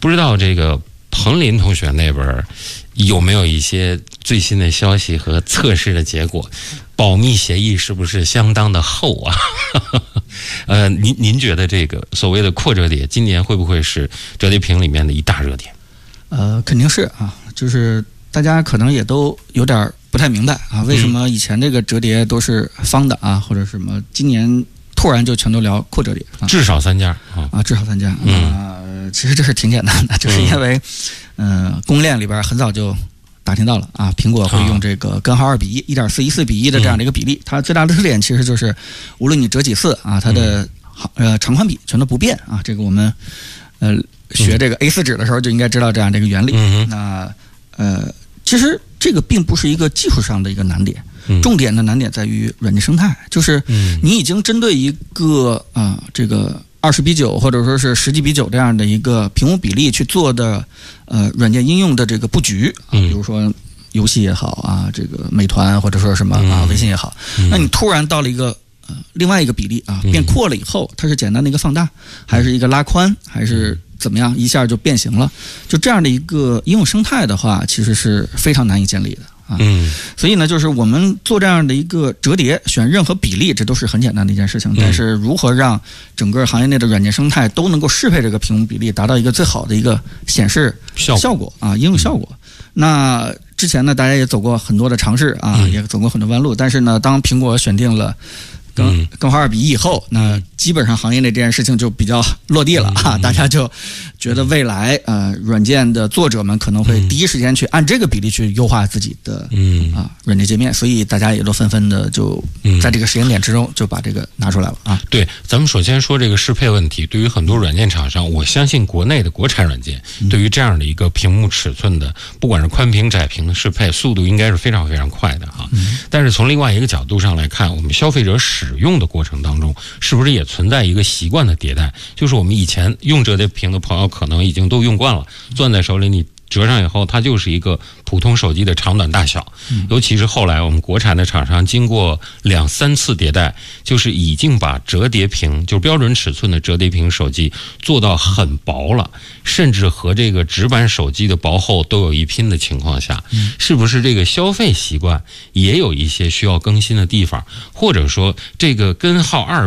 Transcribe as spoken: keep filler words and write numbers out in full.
不知道这个彭林同学那边有没有一些最新的消息和测试的结果？保密协议是不是相当的厚啊？呃，您您觉得这个所谓的扩折叠，今年会不会是折叠屏里面的一大热点？ 呃，肯定是啊，就是大家可能也都有点不太明白啊，为什么以前这个折叠都是方的啊，或者什么，今年突然就全都聊扩折叠啊？ 至少三家啊，啊至少三家。 嗯、 呃，其实这是挺简单的，就是因为，嗯、呃，供应链里边很早就打听到了啊，苹果会用这个根号二比一、一点四一四比一的这样的一个比例，它最大的特点其实就是无论你折几次啊，它的呃长宽比全都不变啊。这个我们呃学这个 A 四 纸的时候就应该知道这样的一个原理。 嗯、 那呃，其实这个并不是一个技术上的一个难点，重点的难点在于软件生态，就是你已经针对一个啊、呃、这个二十比九或者说是十几比九这样的一个屏幕比例去做的呃软件应用的这个布局啊，比如说游戏也好啊，这个美团或者说什么啊微信也好，那你突然到了一个呃另外一个比例啊变阔了以后，它是简单的一个放大，还是一个拉宽，还是怎么样一下就变形了？就这样的一个应用生态的话，其实是非常难以建立的。啊， 嗯， 所以呢，就是我们做这样的一个折叠，选任何比例，这都是很简单的一件事情。但是如何让整个行业内的软件生态都能够适配这个屏幕比例，达到一个最好的一个显示效果啊，应用效果。那之前呢，大家也走过很多的尝试啊，也走过很多弯路。但是呢，当苹果选定了根根号二比一以后，那基本上行业内这件事情就比较落地了啊，大家就觉得未来呃软件的作者们可能会第一时间去按这个比例去优化自己的嗯啊软件界面，所以大家也都纷纷的就在这个时间点之中就把这个拿出来了啊。 对，咱们首先说这个适配问题，对于很多软件厂商，我相信国内的国产软件对于这样的一个屏幕尺寸的，不管是宽屏窄屏的适配速度应该是非常非常快的哈。但是从另外一个角度上来看，我们消费者使用的过程当中，是不是也存在一个习惯的迭代？就是我们以前用折叠屏的朋友可能已经都用惯了，攥在手里你折上以后，它就是一个普通手机的长短大小。尤其是后来我们国产的厂商经过两三次迭代，就是已经把折叠屏，就是标准尺寸的折叠屏手机做到很薄了，甚至和这个直板手机的薄厚都有一拼的情况下，是不是这个消费习惯也有一些需要更新的地方？或者说这个根号二